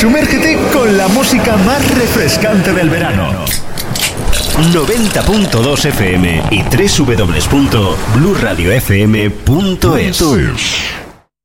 Sumérgete con la música más refrescante del verano. 90.2 FM y www.bluradiofm.es.